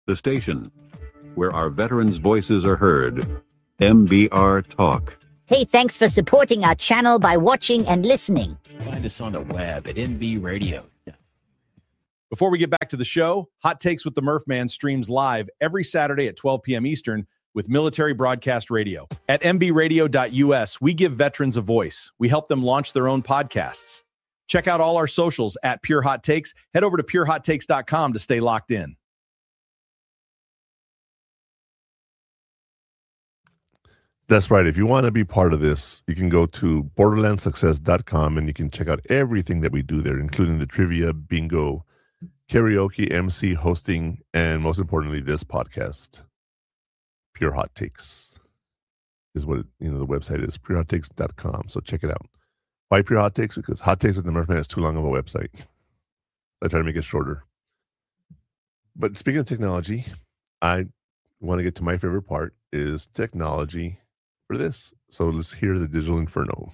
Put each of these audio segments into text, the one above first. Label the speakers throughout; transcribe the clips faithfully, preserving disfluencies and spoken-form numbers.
Speaker 1: The station where our veterans' voices are heard. M B R Talk.
Speaker 2: Hey, thanks for supporting our channel by watching and listening.
Speaker 3: Find us on the web at M B Radio.
Speaker 4: Before we get back to the show, Hot Takes with the Murph Man streams live every Saturday at twelve p.m. Eastern with Military Broadcast Radio. At m b radio dot u s, we give veterans a voice. We help them launch their own podcasts. Check out all our socials at Pure Hot Takes. Head over to pure hot takes dot com to stay locked in.
Speaker 5: That's right. If you want to be part of this, you can go to borderland success dot com and you can check out everything that we do there, including the trivia, bingo, karaoke, M C, hosting, and most importantly, this podcast. Pure Hot Takes is what it, you know the website is, pure hot takes dot com. So check it out. Why Pure Hot Takes? Because Hot Takes with the Murph Man is too long of a website. I try to make it shorter. But speaking of technology, I want to get to my favorite part is technology for this. So let's hear the Digital Inferno.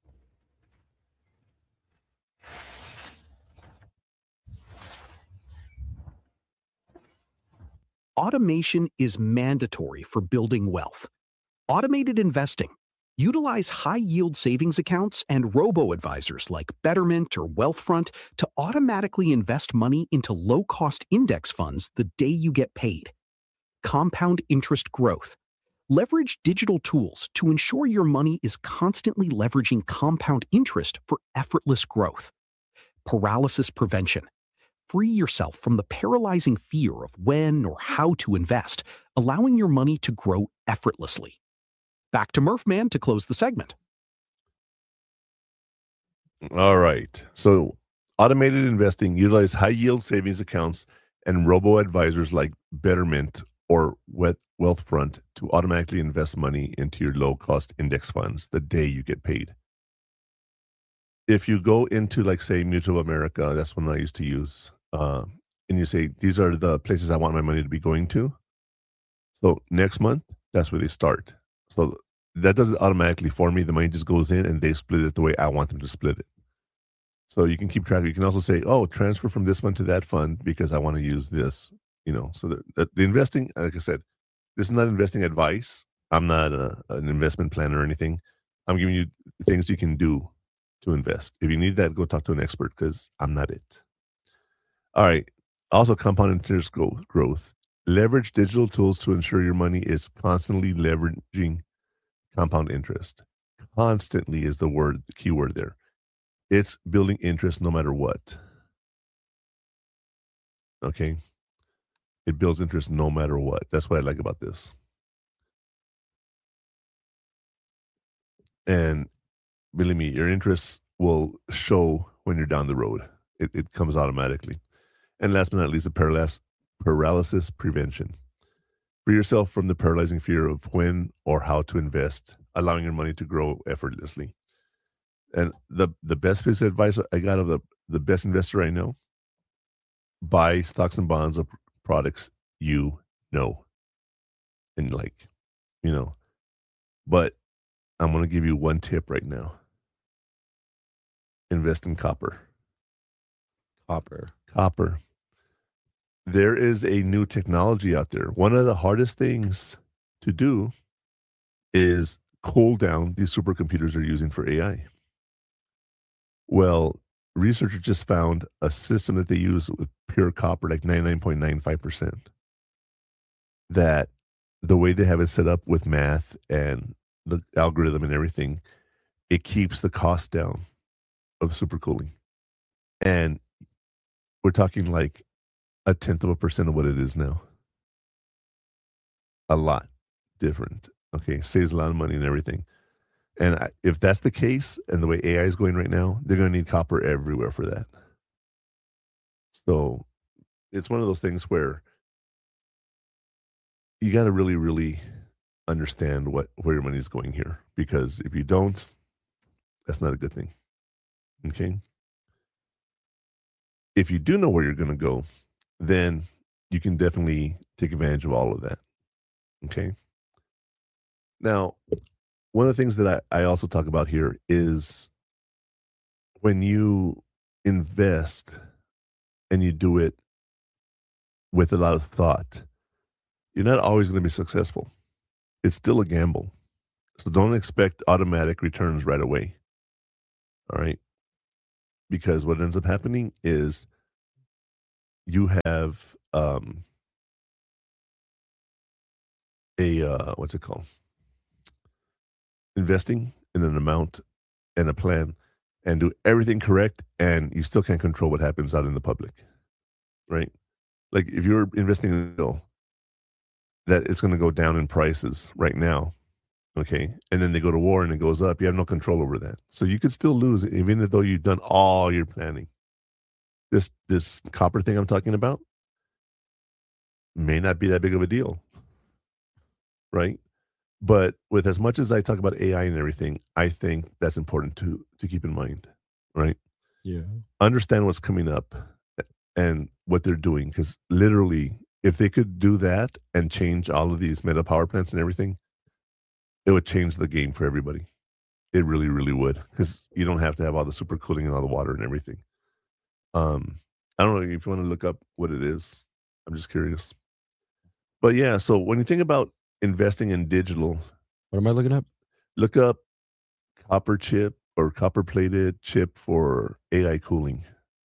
Speaker 6: Automation is mandatory for building wealth. Automated investing. Utilize high-yield savings accounts and robo-advisors like Betterment or Wealthfront to automatically invest money into low-cost index funds the day you get paid. Compound interest growth. Leverage digital tools to ensure your money is constantly leveraging compound interest for effortless growth. Paralysis prevention. Free yourself from the paralyzing fear of when or how to invest, allowing your money to grow effortlessly. Back to Murph Man to close the segment.
Speaker 5: All right. So automated investing utilize high-yield savings accounts and robo-advisors like Betterment or Wealthfront to automatically invest money into your low-cost index funds the day you get paid. If you go into, like, say, Mutual America, that's one I used to use, uh, and you say, these are the places I want my money to be going to. So next month, that's where they start. So that does it automatically for me. The money just goes in and they split it the way I want them to split it. So you can keep track. You can also say, oh, transfer from this fund to that fund because I want to use this, you know. So the, the, the investing, like I said, this is not investing advice. I'm not a, an investment planner or anything. I'm giving you things you can do to invest. If you need that, go talk to an expert because I'm not it. All right. Also, compound interest growth. growth. Leverage digital tools to ensure your money is constantly leveraging compound interest. Constantly is the word, the key word there. It's building interest no matter what. Okay? It builds interest no matter what. That's what I like about this. And believe me, your interest will show when you're down the road. It, it comes automatically. And last but not least, the paralysis, paralysis prevention. Free yourself from the paralyzing fear of when or how to invest, allowing your money to grow effortlessly. And the, the best piece of advice I got of the, the best investor I know, buy stocks and bonds of products you know and like, you know. But I'm going to give you one tip right now. Invest in copper.
Speaker 7: Copper.
Speaker 5: Copper. There is a new technology out there. One of the hardest things to do is cool down these supercomputers they're using for A I. Well, researchers just found a system that they use with pure copper, like ninety-nine point nine five percent, that the way they have it set up with math and the algorithm and everything, it keeps the cost down of supercooling. And we're talking like a tenth of a percent of what it is now. A lot different. Okay, saves a lot of money and everything. And I, if that's the case, and the way A I is going right now, they're going to need copper everywhere for that. So it's one of those things where you got to really, really understand what where your money is going here. Because if you don't, that's not a good thing. Okay? If you do know where you're going to go, then you can definitely take advantage of all of that. Okay? Now, one of the things that I, I also talk about here is when you invest and you do it with a lot of thought, you're not always going to be successful. It's still a gamble. So don't expect automatic returns right away. All right. Because what ends up happening is you have um, a, uh, what's it called? Investing in an amount and a plan and do everything correct, and you still can't control what happens out in the public. Right? Like if you're investing in a bill that it's going to go down in prices right now, okay, and then they go to war and it goes up, you have no control over that. So you could still lose even though you've done all your planning. This this copper thing I'm talking about may not be that big of a deal, right? But with as much as I talk about A I and everything, I think that's important to to keep in mind, right?
Speaker 7: Yeah.
Speaker 5: Understand what's coming up and what they're doing, because literally, if they could do that and change all of these meta power plants and everything, it would change the game for everybody. It really, really would, because you don't have to have all the supercooling and all the water and everything. Um, I don't know if you want to look up what it is. I'm just curious. But yeah, so when you think about investing in digital,
Speaker 7: What am I looking up?
Speaker 5: look up copper chip or copper plated chip for A I cooling.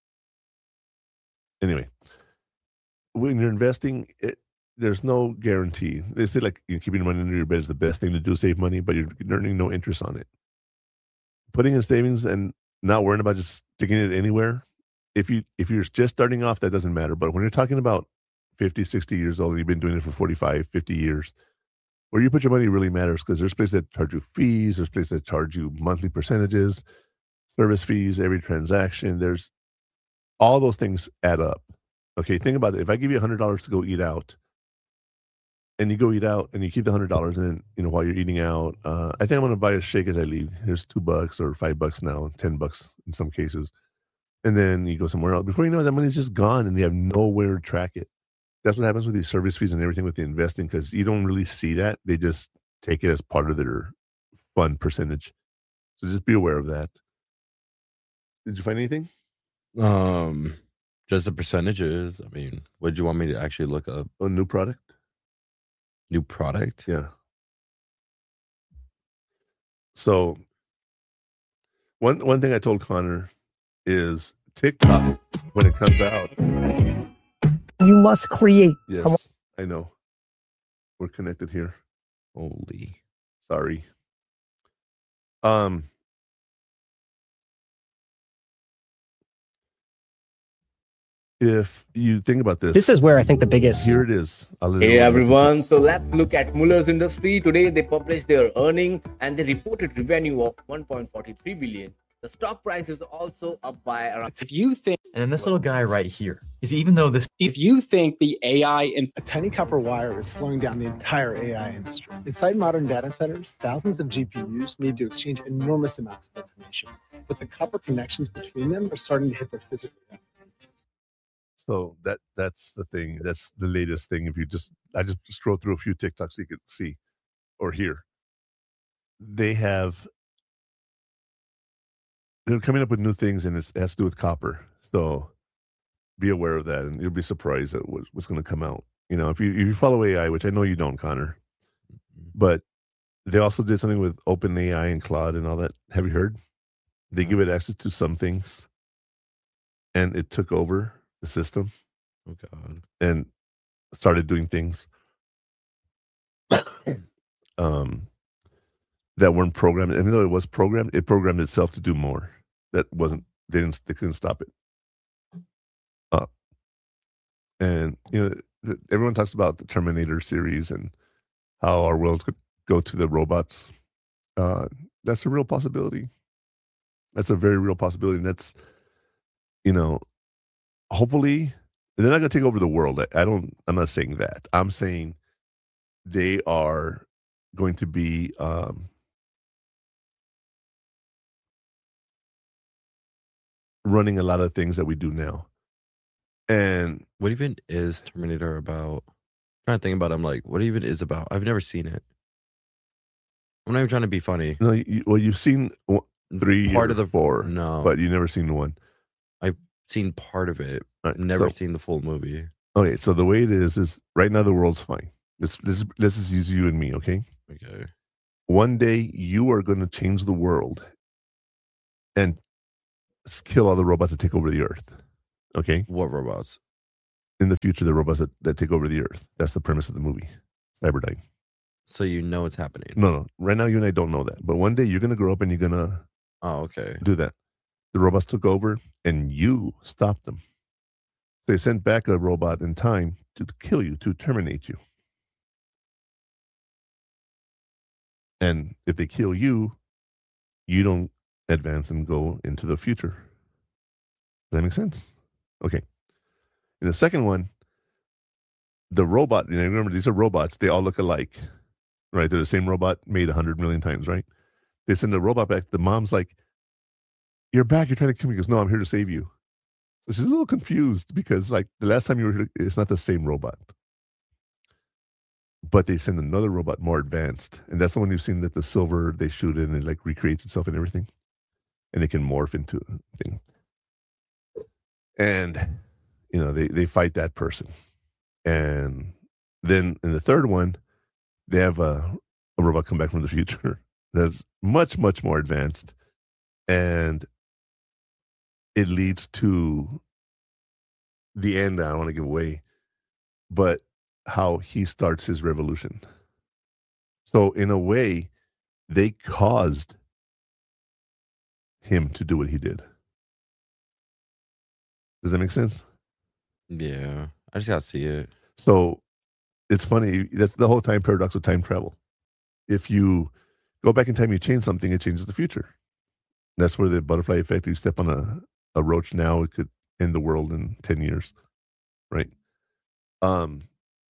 Speaker 5: Anyway, when you're investing, it, there's no guarantee. They say like you know, keeping money under your bed is the best thing to do, save money, but you're earning no interest on it. Putting in savings and not worrying about just sticking it anywhere. If you if you're just starting off, that doesn't matter. But when you're talking about fifty, sixty years old and you've been doing it for forty-five, fifty years, where you put your money really matters, because there's places that charge you fees, there's places that charge you monthly percentages, service fees, every transaction. There's all those things add up. Okay, think about it. If I give you one hundred dollars to go eat out, and you go eat out and you keep the one hundred dollars, and then, you know, while you're eating out, uh, I think I'm going to buy a shake as I leave. Here's two bucks or five bucks now, ten bucks in some cases. And then you go somewhere else. Before you know it, that money's just gone and you have nowhere to track it. That's what happens with these service fees and everything with the investing, because you don't really see that. They just take it as part of their fund percentage. So just be aware of that. Did you find anything?
Speaker 7: Um, just the percentages. I mean, what did you want me to actually look up?
Speaker 5: A new product?
Speaker 7: New product?
Speaker 5: Yeah. So one one thing I told Connor is TikTok, when it comes out.
Speaker 8: You must create.
Speaker 5: Yes, I know. We're connected here.
Speaker 7: Holy.
Speaker 5: Sorry. Um. If you think about this,
Speaker 8: This is where I think the biggest.
Speaker 5: here it is. I'll let
Speaker 9: Hey
Speaker 5: it roll.
Speaker 9: everyone, so let's look at Muller's Industry. Today they published their earning and they reported revenue of one point four three billion. The stock price is also up by around.
Speaker 10: If you think, and then this little guy right here is, even though this, if you think the A I and
Speaker 11: A tiny copper wire is slowing down the entire A I industry. Inside modern data centers, thousands of G P Us need to exchange enormous amounts of information, but the copper connections between them are starting to hit their physical limits.
Speaker 5: So that that's the thing. That's the latest thing. If you just, I just scroll through a few TikToks so you can see or hear. They have, they're coming up with new things, and it's, it has to do with copper. So be aware of that, and you'll be surprised at what, what's going to come out. You know, if you if you follow A I, which I know you don't, Connor, but they also did something with OpenAI and Claude and all that. Have you heard? They give it access to some things, and it took over the system.
Speaker 7: Oh, God.
Speaker 5: And started doing things um, that weren't programmed. Even though it was programmed, it programmed itself to do more. That wasn't, they didn't, they couldn't stop it. Uh, and, you know, th- everyone talks about the Terminator series and how our worlds could go to the robots. Uh, that's a real possibility. That's a very real possibility. And that's, you know, hopefully they're not going to take over the world. I, I don't, I'm not saying that. I'm saying they are going to be, um, running a lot of things that we do now. And
Speaker 7: What even is Terminator about? I'm trying to think about it. I'm like, what even is about? I've never seen it. I'm not even trying to be funny.
Speaker 5: no, you, well, you've seen one, three
Speaker 7: Part
Speaker 5: or
Speaker 7: of the
Speaker 5: four,
Speaker 7: No,
Speaker 5: but you never seen one.
Speaker 7: I've seen part of it.
Speaker 5: Right,
Speaker 7: Never
Speaker 5: so-
Speaker 7: seen the full movie.
Speaker 5: Okay, so the way it is is right now the world's fine. Let's let's let's just use you and me, okay?
Speaker 7: Okay.
Speaker 5: One day you are going to change the world and s- kill all the robots that take over the earth. Okay?
Speaker 7: What robots?
Speaker 5: In the future, the robots that, that take over the earth. That's the premise of the movie, Cyberdyne.
Speaker 7: So you know it's happening.
Speaker 5: No, no. Right now, you and I don't know that. But one day you're going to grow up and you're going to
Speaker 7: Oh, okay.
Speaker 5: do that. The robots took over and you stopped them. They sent back a robot in time to kill you, to terminate you. And if they kill you, you don't advance and go into the future. Does that make sense? Okay. In the second one, the robot, you know, remember these are robots, they all look alike, right? They're the same robot made a hundred million times, right? They send the robot back. The mom's like, "You're back. You're trying to kill me." He goes, "No, I'm here to save you." So she's a little confused because, like, the last time you were here, it's not the same robot. But they send another robot more advanced. And that's the one you've seen that the silver they shoot in and it, like, recreates itself and everything. And it can morph into a thing. And, you know, they, they fight that person. And then in the third one, they have a, a robot come back from the future that's much, much more advanced. And it leads to the end. I don't want to give away, but how he starts his revolution. So in a way, they caused him to do what he did. Does that make sense?
Speaker 7: Yeah. I just gotta see it.
Speaker 5: So it's funny. That's the whole time paradox of time travel. If you go back in time, you change something, it changes the future. That's where the butterfly effect, you step on a, a roach now, it could end the world in ten years. Right? Um,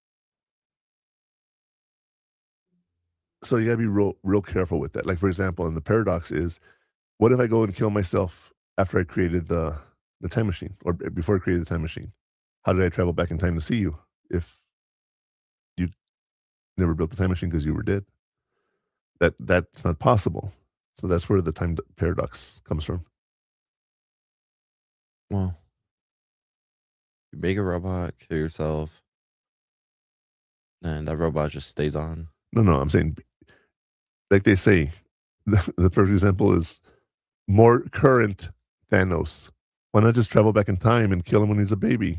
Speaker 5: so you gotta be real, real careful with that. Like, for example, and the paradox is, what if I go and kill myself after I created the, the time machine, or before I created the time machine? How did I travel back in time to see you if you never built the time machine because you were dead? That that's not possible. So that's where the time paradox comes from.
Speaker 7: Well, you make a robot, kill yourself, and that robot just stays on.
Speaker 5: No, no, I'm saying, like they say, the, the perfect example is more current Thanos. Why not just travel back in time and kill him when he's a baby?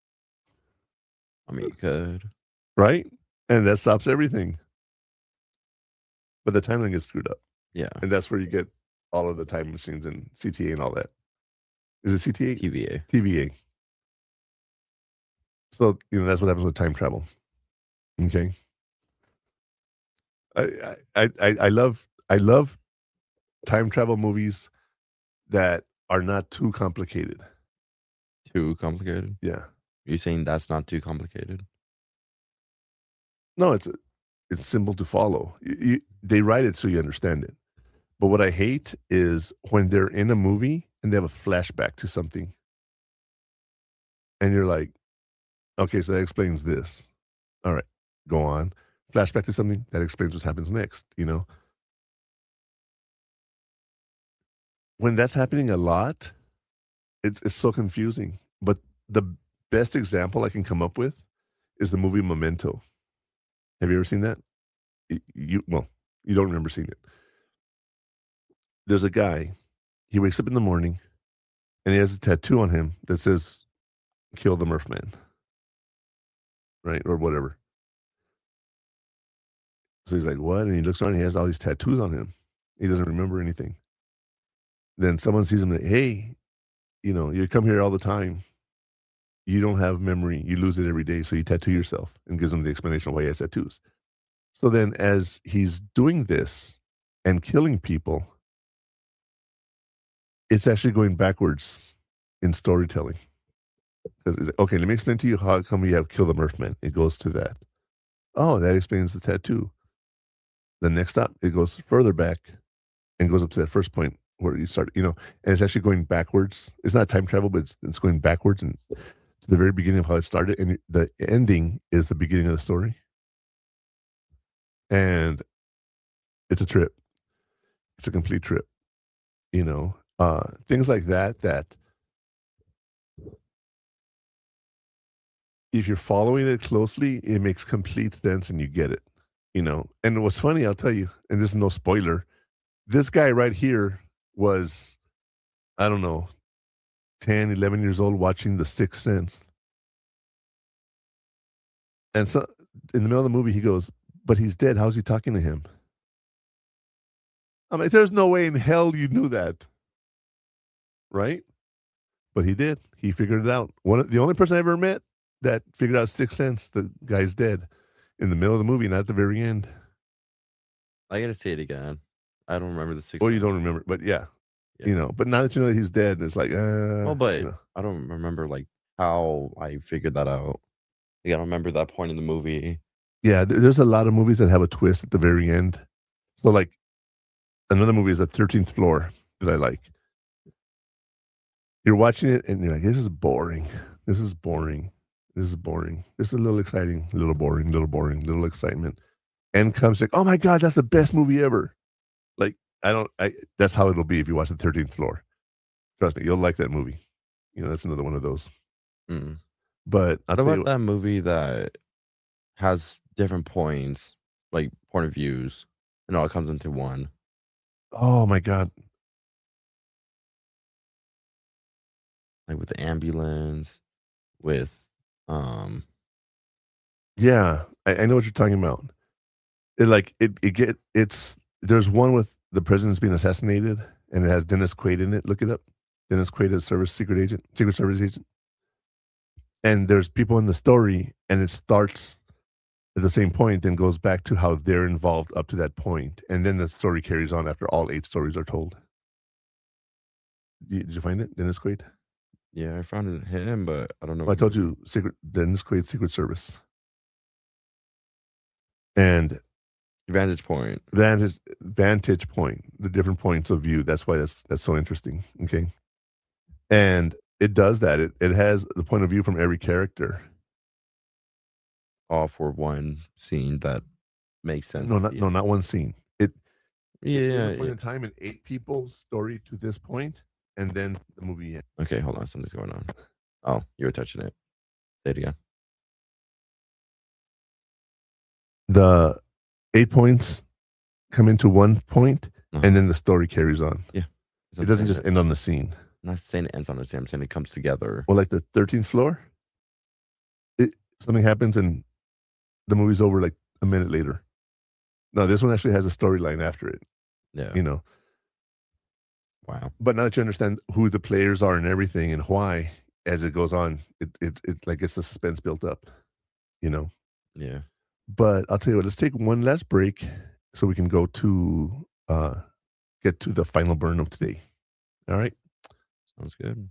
Speaker 7: I mean, you could.
Speaker 5: Right? And that stops everything. But the timeline gets screwed up.
Speaker 7: Yeah.
Speaker 5: And that's where you get all of the time machines and C T A and all that. Is it C T A?
Speaker 7: T V A.
Speaker 5: T V A. So, you know, that's what happens with time travel. Okay. I I I, I love I love time travel movies that are not too complicated.
Speaker 7: Too complicated?
Speaker 5: Yeah.
Speaker 7: You're saying that's not too complicated?
Speaker 5: No, it's it's simple to follow. You, you, they write it so you understand it. But what I hate is when they're in a movie and they have a flashback to something. And you're like, okay, so that explains this. All right, go on. Flashback to something, that explains what happens next, you know? When that's happening a lot, it's it's so confusing. But the best example I can come up with is the movie Memento. Have you ever seen that? You, you well, you don't remember seeing it. There's a guy, he wakes up in the morning and he has a tattoo on him that says, "Kill the Murph Man." Right? Or whatever. So he's like, what? And he looks around, he has all these tattoos on him. He doesn't remember anything. Then someone sees him and, hey, you know, you come here all the time. You don't have memory. You lose it every day. So you tattoo yourself, and gives him the explanation of why he has tattoos. So then as he's doing this and killing people, it's actually going backwards in storytelling. Because, okay, let me explain to you how come you have Kill the Murph Man. It goes to that. Oh, that explains the tattoo. The next stop, it goes further back and goes up to that first point where you start, you know, and it's actually going backwards. It's not time travel, but it's, it's going backwards and to the very beginning of how it started. And the ending is the beginning of the story. And it's a trip. It's a complete trip. You know, uh, things like that, that if you're following it closely, it makes complete sense and you get it. You know, and what's funny, I'll tell you, and this is no spoiler, this guy right here was, I don't know, ten, eleven years old watching The Sixth Sense. And so in the middle of the movie, he goes, but he's dead. How's he talking to him? I'm like, there's no way in hell you knew that. Right? But he did. He figured it out. One, the only person I ever met that figured out Sixth Sense, the guy's dead. In the middle of the movie, not at the very end.
Speaker 7: I gotta see it again. I don't remember the six.
Speaker 5: Well, you don't remember, but yeah, yeah. You know. But now that you know that he's dead, it's like, uh,
Speaker 7: well, but
Speaker 5: you know.
Speaker 7: I don't remember like how I figured that out. Like, I don't remember that point in the movie.
Speaker 5: Yeah, there, there's a lot of movies that have a twist at the very end. So, like, another movie is The thirteenth Floor that I like. You're watching it and you're like, this is boring. This is boring. This is boring. This is a little exciting, a little boring, a little boring, little excitement. And comes like, oh my God, that's the best movie ever. Like, I don't, I, that's how it'll be if you watch The thirteenth Floor. Trust me, you'll like that movie. You know, that's another one of those.
Speaker 7: Mm.
Speaker 5: But I'll
Speaker 7: what about
Speaker 5: what,
Speaker 7: that movie that has different points, like point of views, and all it comes into one?
Speaker 5: Oh my God.
Speaker 7: Like with the ambulance, with, um,
Speaker 5: yeah, I, I know what you're talking about. It like it it get it's there's one with the president's being assassinated and it has Dennis Quaid in it. Look it up. Dennis Quaid is service secret agent, secret service agent. And there's people in the story, and it starts at the same point and goes back to how they're involved up to that point, and then the story carries on after all eight stories are told. Did you find it, Dennis Quaid?
Speaker 7: Yeah, I found it him, but I don't know.
Speaker 5: Well, I told you, secret Dennis Quaid, Secret Service, and
Speaker 7: vantage point,
Speaker 5: vantage vantage point, the different points of view. That's why that's that's so interesting. Okay, and it does that. It it has the point of view from every character,
Speaker 7: all for one scene that makes sense.
Speaker 5: No, not no, not one scene. It
Speaker 7: yeah,
Speaker 5: it
Speaker 7: yeah,
Speaker 5: point
Speaker 7: yeah.
Speaker 5: in time in eight people's story to this point, and then the movie ends.
Speaker 7: Okay, hold on, something's going on. Oh, you were touching it. Say it again.
Speaker 5: The eight points come into one point,
Speaker 7: uh-huh.
Speaker 5: and then the story carries on.
Speaker 7: Yeah,
Speaker 5: it doesn't just end on the scene.
Speaker 7: I'm not saying it ends on the scene. I'm saying it comes together.
Speaker 5: Well, like the thirteenth Floor, it, something happens and the movie's over like a minute later. No, this one actually has a storyline after it.
Speaker 7: Yeah,
Speaker 5: you know.
Speaker 7: Wow.
Speaker 5: But now that you understand who the players are and everything and why, as it goes on, it it it like gets the suspense built up. You know.
Speaker 7: Yeah.
Speaker 5: But I'll tell you what, let's take one last break so we can go to uh, get to the final burn of today. All right?
Speaker 7: Sounds good.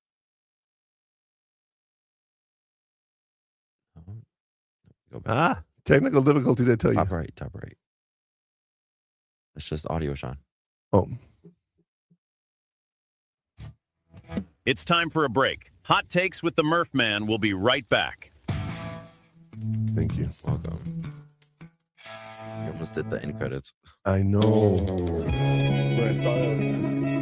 Speaker 7: Go back.
Speaker 5: Ah, technical difficulties, I tell you.
Speaker 7: Top right, top right. It's just audio, Sean.
Speaker 5: Oh.
Speaker 12: It's time for a break. Hot Takes with the Murph Man will be right back.
Speaker 5: Thank you.
Speaker 7: Welcome. You almost did the end credits.
Speaker 5: I know.